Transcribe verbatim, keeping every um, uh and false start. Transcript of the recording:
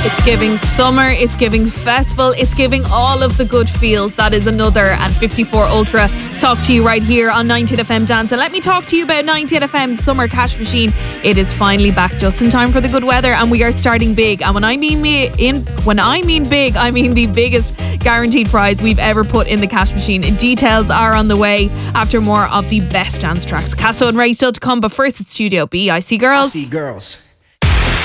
It's giving summer, it's giving festival, it's giving all of the good feels. That is another and fifty-four Ultra. Talk to you right here on ninety-eight F M Dance. And let me talk to you about ninety-eight F M's Summer Cash Machine. It is finally back just in time for the good weather, and we are starting big. And when I mean me in when I mean big, I mean the biggest guaranteed prize we've ever put in the cash machine. Details are on the way after more of the best dance tracks. Casso and Ray still to come, but first it's Studio B. I See Girls. I See Girls.